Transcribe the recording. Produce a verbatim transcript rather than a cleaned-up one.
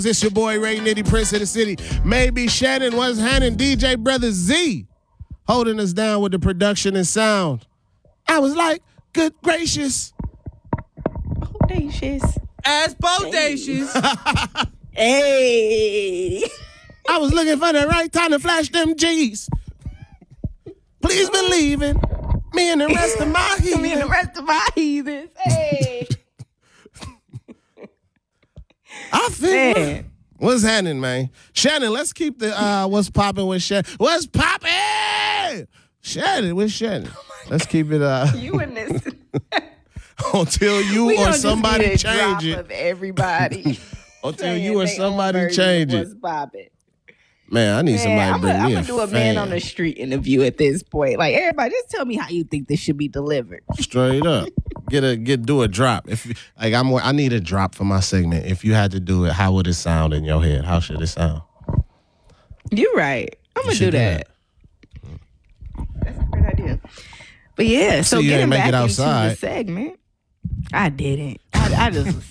It's your boy Ray Nitty, Prince of the City. Maybe Shannon was handing D J Brother Z holding us down with the production and sound. I was like, good gracious. Bodacious. As bodacious. Hey. I was looking for the right time to flash them G's. Please believe in me and the rest of my heathens. Me and the rest of my heathens. Hey. I feel Man. what's happening, man. Shannon, let's keep the uh, what's popping with Shannon. What's popping? Shannon, with Shannon. Let's keep it uh, You and this. until you We or gonna just somebody need a change drop it. Of everybody. Until saying you or they own somebody version change of it. what's poppin'. Man, I need Man, somebody to I'm bring me gonna a do a fan. man on the street interview at this point. Like, everybody, just tell me how you think this should be delivered. Straight up. Get a get do a drop. If like I'm I need a drop for my segment. If you had to do it, how would it sound in your head? How should it sound? You're right. I'm You gonna should do that. That's a great idea. But yeah, so you getting ain't make back it into outside. the segment, I didn't. I, I just was